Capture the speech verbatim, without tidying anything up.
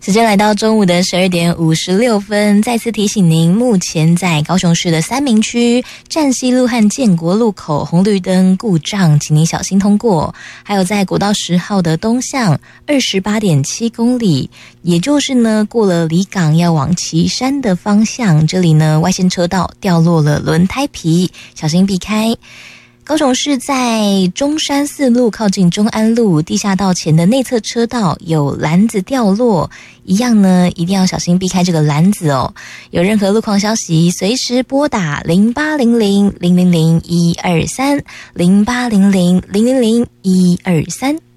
时间来到中午的十二点五十六分，再次提醒您，目前在高雄市的三民区站西路和建国路口红绿灯故障，请您小心通过。还有在国道十号的东向二十八点七公里，也就是呢过了离港要往旗山的方向，这里呢外线车道掉落了轮胎皮，小心避开。高雄市在中山四路靠近中安路地下道前的内侧车道有篮子掉落，一样呢一定要小心避开这个篮子哦。有任何路况消息随时拨打零八零零零零零一二三 零八零零零零零一二三。